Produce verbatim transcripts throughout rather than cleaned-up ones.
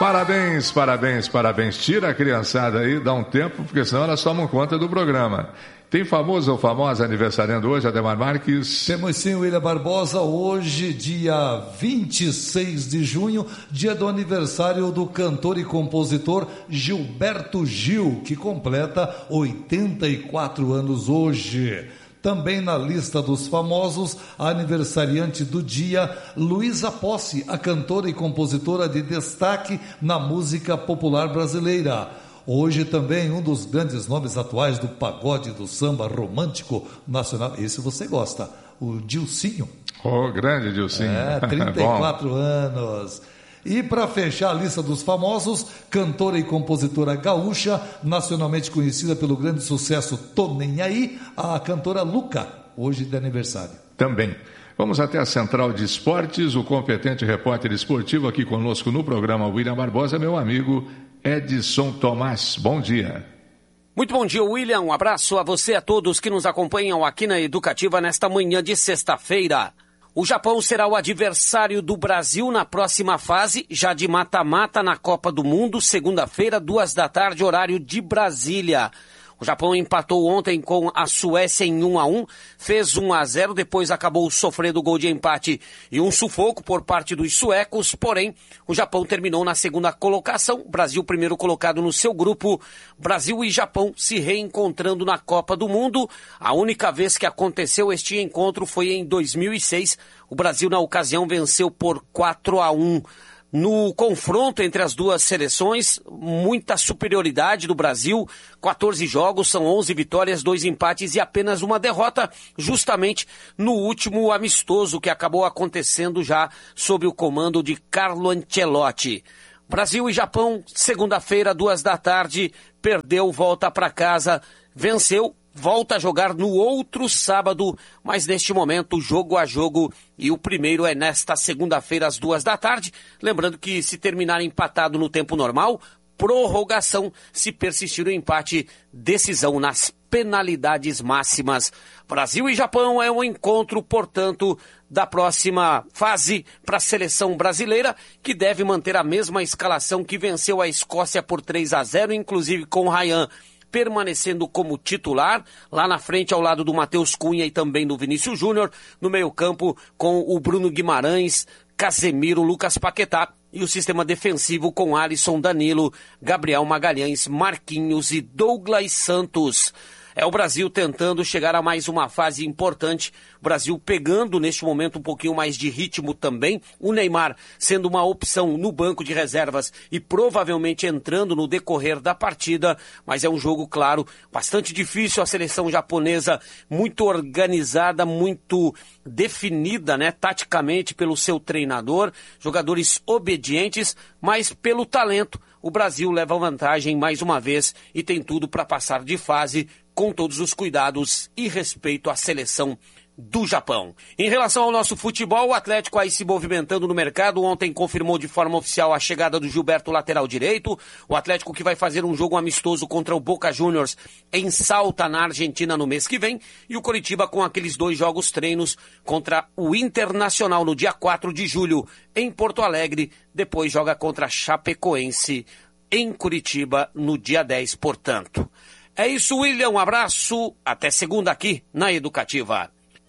Parabéns, parabéns, parabéns. Tira a criançada aí, dá um tempo, porque senão elas tomam conta do programa. Tem famoso ou famosa aniversariando hoje, Ademar Marques? Temos sim, William Barbosa, hoje, dia vinte e seis de junho, dia do aniversário do cantor e compositor Gilberto Gil, que completa oitenta e quatro anos hoje. Também na lista dos famosos, a aniversariante do dia, Luísa Posse, a cantora e compositora de destaque na música popular brasileira. Hoje também um dos grandes nomes atuais do pagode do samba romântico nacional. Esse você gosta, o Dilcinho. Oh, grande Dilcinho. É, trinta e quatro anos. E para fechar a lista dos famosos, cantora e compositora gaúcha, nacionalmente conhecida pelo grande sucesso Tô Nem Aí, a cantora Luca, hoje de aniversário. Também. Vamos até a Central de Esportes, o competente repórter esportivo aqui conosco no programa William Barbosa, meu amigo Edson Tomás. Bom dia. Muito bom dia, William. Um abraço a você e a todos que nos acompanham aqui na Educativa nesta manhã de sexta-feira. O Japão será o adversário do Brasil na próxima fase, já de mata-mata na Copa do Mundo, segunda-feira, duas da tarde, horário de Brasília. O Japão empatou ontem com a Suécia em um a um, fez um a zero, depois acabou sofrendo gol de empate e um sufoco por parte dos suecos, porém o Japão terminou na segunda colocação, o Brasil primeiro colocado no seu grupo, Brasil e Japão se reencontrando na Copa do Mundo. A única vez que aconteceu este encontro foi em dois mil e seis, o Brasil na ocasião venceu por quatro a um. No confronto entre as duas seleções, muita superioridade do Brasil, quatorze jogos, são onze vitórias, dois empates e apenas uma derrota, justamente no último amistoso que acabou acontecendo já sob o comando de Carlo Ancelotti. Brasil e Japão, segunda-feira, duas da tarde, perdeu, volta para casa, venceu, volta a jogar no outro sábado, mas neste momento, jogo a jogo, e o primeiro é nesta segunda-feira, às duas da tarde. Lembrando que se terminar empatado no tempo normal, prorrogação, se persistir o empate, decisão nas penalidades máximas. Brasil e Japão é um encontro, portanto, da próxima fase para a seleção brasileira, que deve manter a mesma escalação que venceu a Escócia por três a zero, inclusive com o Ryan permanecendo como titular, lá na frente ao lado do Matheus Cunha e também do Vinícius Júnior, no meio-campo com o Bruno Guimarães, Casemiro, Lucas Paquetá e o sistema defensivo com Alisson, Danilo, Gabriel Magalhães, Marquinhos e Douglas Santos. É o Brasil tentando chegar a mais uma fase importante, o Brasil pegando neste momento um pouquinho mais de ritmo também, o Neymar sendo uma opção no banco de reservas e provavelmente entrando no decorrer da partida, mas é um jogo, claro, bastante difícil, a seleção japonesa muito organizada, muito definida, né, taticamente pelo seu treinador, jogadores obedientes, mas pelo talento, o Brasil leva vantagem mais uma vez e tem tudo para passar de fase, com todos os cuidados e respeito à seleção do Japão. Em relação ao nosso futebol, o Atlético aí se movimentando no mercado, ontem confirmou de forma oficial a chegada do Gilberto, lateral direito, o Atlético que vai fazer um jogo amistoso contra o Boca Juniors em Salta, na Argentina, no mês que vem, e o Coritiba com aqueles dois jogos treinos contra o Internacional no dia quatro de julho em Porto Alegre, depois joga contra a Chapecoense em Curitiba no dia dez, portanto. É isso, William, um abraço, até segunda aqui na Educativa.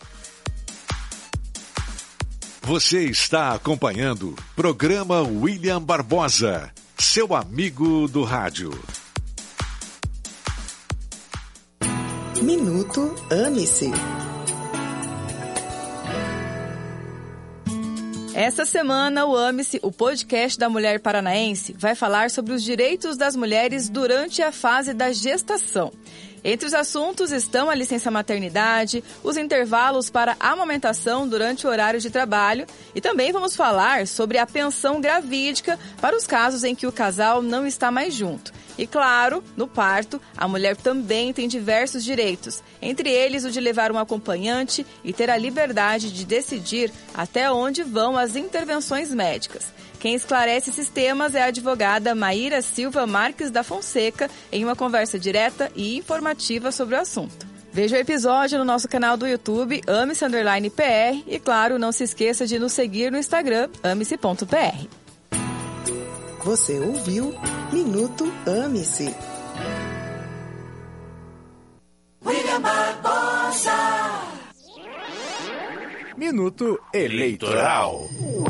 Você está acompanhando programa William Barbosa, seu amigo do rádio. Minuto Ame-se. Essa semana, o Ame-se, o podcast da mulher paranaense, vai falar sobre os direitos das mulheres durante a fase da gestação. Entre os assuntos estão a licença maternidade, os intervalos para amamentação durante o horário de trabalho e também vamos falar sobre a pensão gravídica para os casos em que o casal não está mais junto. E claro, no parto, a mulher também tem diversos direitos, entre eles o de levar um acompanhante e ter a liberdade de decidir até onde vão as intervenções médicas. Quem esclarece esses temas é a advogada Maíra Silva Marques da Fonseca em uma conversa direta e informativa sobre o assunto. Veja o episódio no nosso canal do YouTube, Ame-se Underline P R, e claro, não se esqueça de nos seguir no Instagram, ame-se ponto P R. Você ouviu Minuto Ame-se. William Barbosa. Minuto Eleitoral.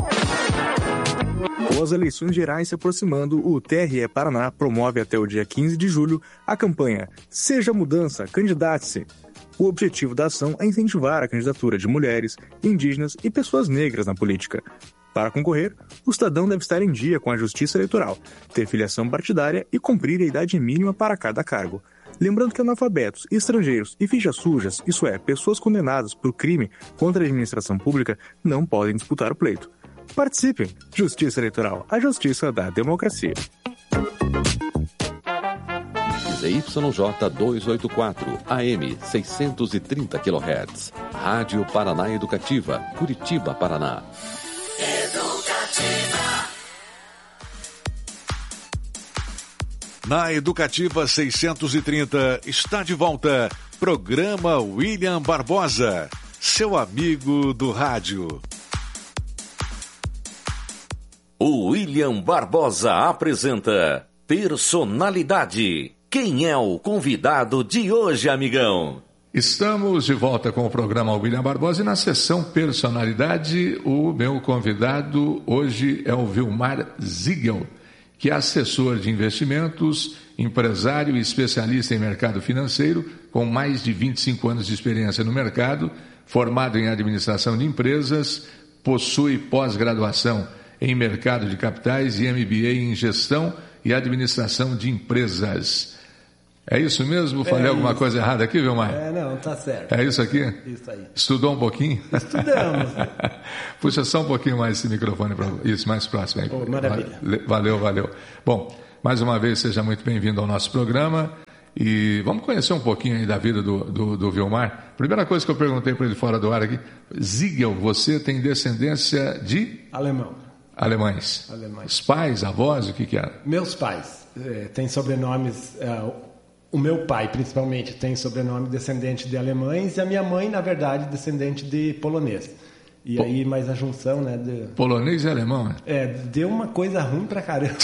Com as eleições gerais se aproximando, o T R E Paraná promove até o dia quinze de julho a campanha Seja Mudança, Candidate-se. O objetivo da ação é incentivar a candidatura de mulheres, indígenas e pessoas negras na política. Para concorrer, o cidadão deve estar em dia com a Justiça Eleitoral, ter filiação partidária e cumprir a idade mínima para cada cargo. Lembrando que analfabetos, estrangeiros e fichas sujas, isso é, pessoas condenadas por crime contra a administração pública, não podem disputar o pleito. Participem! Justiça Eleitoral, a justiça da democracia. Z Y J duzentos e oitenta e quatro, A M seiscentos e trinta quilohertz. Rádio Paraná Educativa, Curitiba, Paraná. Educativa. Na Educativa seiscentos e trinta está de volta programa William Barbosa, seu amigo do rádio. O William Barbosa apresenta Personalidade. Quem é o convidado de hoje, amigão? Estamos de volta com o programa William Barbosa e na sessão Personalidade, o meu convidado hoje é o Vilmar Ziegel, que é assessor de investimentos, empresário e especialista em mercado financeiro, com mais de vinte e cinco anos de experiência no mercado, formado em administração de empresas, possui pós-graduação em mercado de capitais e M B A em gestão e administração de empresas. É isso mesmo? Falei é alguma isso. coisa errada aqui, Vilmar? É, não, tá certo. É isso aqui? Isso aí. Estudou um pouquinho? Estudamos. Puxa só um pouquinho mais esse microfone, para isso, mais próximo aí. Pô, maravilha. Valeu, valeu. Bom, mais uma vez, seja muito bem-vindo ao nosso programa e vamos conhecer um pouquinho aí da vida do, do, do Vilmar. Primeira coisa que eu perguntei para ele fora do ar aqui, Ziegel, você tem descendência de? Alemão. Alemães. Alemães. Os pais, avós, o que que era? Meus pais é, têm sobrenomes... É, o meu pai, principalmente, tem sobrenome descendente de alemães e a minha mãe, na verdade, descendente de polonês. E po... aí, mais a junção, né? De... Polonês e alemão, né? É, deu uma coisa ruim pra caramba.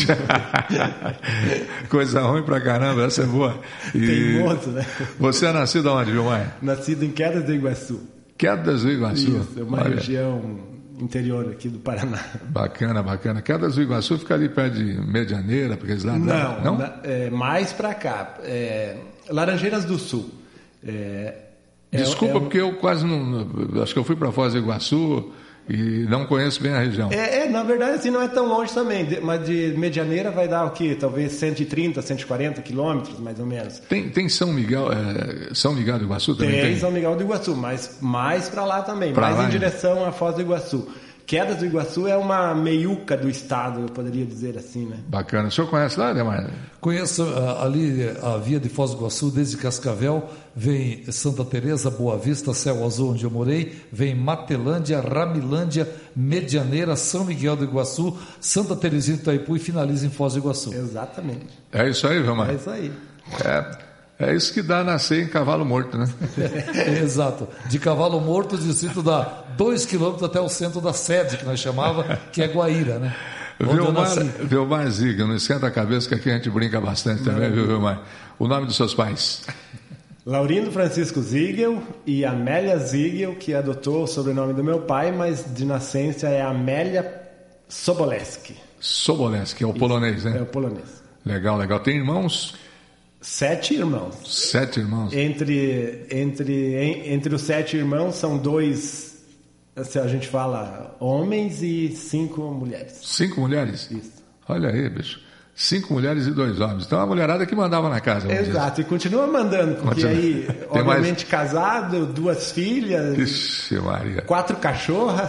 Coisa ruim pra caramba, essa é boa. E... Teimoso, né? Você é nascido onde, Vilmar? Nascido em Quedas do Iguaçu. Quedas do Iguaçu? Isso, é uma Olha. região... interior aqui do Paraná. Bacana, bacana. Quedas do Iguaçu fica ali perto de Medianeira, porque eles lá... Não, não? Na, é, mais para cá. É, Laranjeiras do Sul. É, Desculpa, é, é um... porque eu quase não... Acho que eu fui para Foz do Iguaçu e não conheço bem a região. É, é, na verdade, assim, não é tão longe também. Mas de Medianeira vai dar o quê? Talvez cento e trinta, cento e quarenta quilômetros, mais ou menos. Tem, tem São Miguel é, São Miguel do Iguaçu também? Tem, tem São Miguel do Iguaçu, mas mais para lá também. Pra mais lá, em hein? direção à Foz do Iguaçu. Quedas do Iguaçu é uma meiuca do estado, eu poderia dizer assim, né? Bacana. O senhor conhece lá, Ademar? Conheço uh, ali a via de Foz do Iguaçu, desde Cascavel, vem Santa Teresa, Boa Vista, Céu Azul, onde eu morei, vem Matelândia, Ramilândia, Medianeira, São Miguel do Iguaçu, Santa Teresinha do Itaipu e finaliza em Foz do Iguaçu. Exatamente. É isso aí, Vilmar? É isso aí. É... É isso que dá nascer em cavalo morto, né? Exato. De cavalo morto, o distrito dá dois quilômetros até o centro da sede, que nós chamava, que é Guaíra, né? Vilmar, Vilmar Ziegel, não esquenta a cabeça que aqui a gente brinca bastante também, viu, Vilmar? O nome dos seus pais? Laurindo Francisco Ziegel e Amélia Ziegel, que adotou o sobrenome do meu pai, mas de nascença é Amélia Soboleski. Soboleski, é o polonês, né? É o polonês. Legal, legal. Tem irmãos? Sete irmãos. Sete irmãos. Entre, entre, entre os sete irmãos são dois, assim, a gente fala, homens e cinco mulheres. Cinco mulheres? Isso. Olha aí, bicho. Cinco mulheres e dois homens. Então a mulherada que mandava na casa. Exato, e continua mandando, porque continua. Aí, Tem obviamente, mais... casado, duas filhas, Ixi, Maria. Quatro cachorras,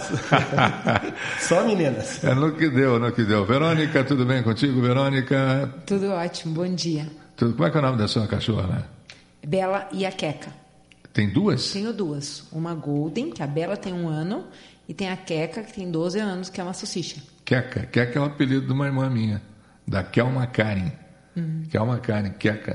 só meninas. É no que deu, no que deu. Verônica, tudo bem contigo, Verônica? Tudo ótimo, bom dia. Tudo. Como é que é o nome da sua cachorra, né? Bela e a Queca. Tem duas? Tenho duas. Uma Golden, que a Bela tem um ano, e tem a Queca, que tem doze anos, que é uma salsicha. Queca. Queca é o apelido de uma irmã minha, da Kelma Karen. Uhum. Kelma Karen, Queca.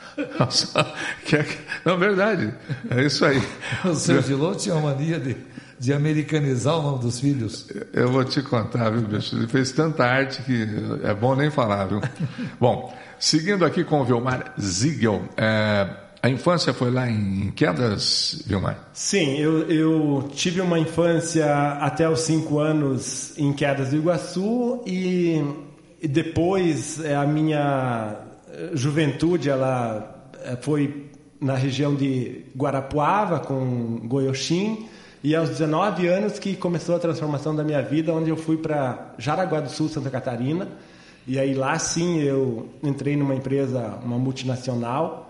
Nossa, Queca. Não, verdade. É isso aí. O seu Gilô tinha uma mania de de americanizar o nome dos filhos? Eu vou te contar, viu, bicho? Ele fez tanta arte que é bom nem falar, viu? Bom, seguindo aqui com o Vilmar Ziegel, é, a infância foi lá em Quedas, Vilmar? Sim, eu, eu tive uma infância até os cinco anos em Quedas do Iguaçu e, e depois a minha juventude ela foi na região de Guarapuava com Goioxim, e aos dezenove anos que começou a transformação da minha vida, onde eu fui para Jaraguá do Sul, Santa Catarina, e aí lá sim eu entrei numa empresa, uma multinacional,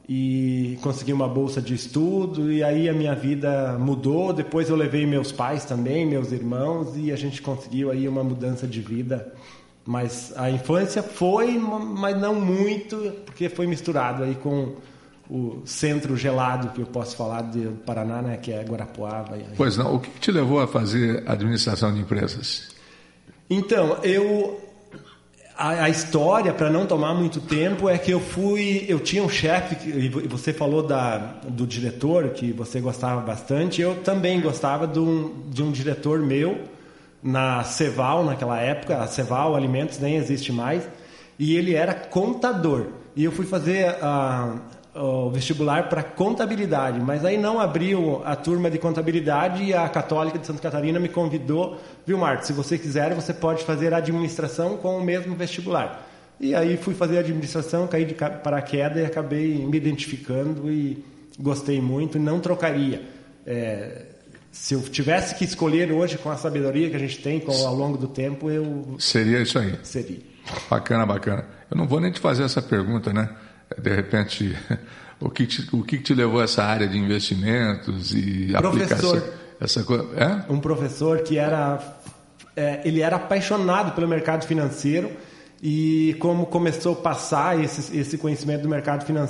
e consegui uma bolsa de estudo, e aí a minha vida mudou. Depois eu levei meus pais também, meus irmãos, e a gente conseguiu aí uma mudança de vida. Mas a infância foi, mas não muito, porque foi misturado aí com o centro gelado, que eu posso falar do Paraná, né, que é Guarapuava. Pois não, o que te levou a fazer administração de empresas? Então, eu... A, a história, para não tomar muito tempo, é que eu fui... Eu tinha um chefe, e você falou da, do diretor, que você gostava bastante. Eu também gostava de um, de um diretor meu, na Ceval, naquela época. A Ceval Alimentos nem existe mais. E ele era contador. E eu fui fazer a... o vestibular para contabilidade, mas aí não abriu a turma de contabilidade e a Católica de Santa Catarina me convidou, viu, Marcos, se você quiser, você pode fazer administração com o mesmo vestibular. E aí fui fazer administração, caí de paraquedas e acabei me identificando e gostei muito e não trocaria. É, se eu tivesse que escolher hoje com a sabedoria que a gente tem com, ao longo do tempo, eu... Seria isso aí. Seria. Bacana, bacana. Eu não vou nem te fazer essa pergunta, né? De repente, o que te, o que te levou a essa área de investimentos e professor, aplicação? Essa coisa, é? Um professor que era, é, ele era apaixonado pelo mercado financeiro e como começou a passar esse, esse conhecimento do mercado financeiro,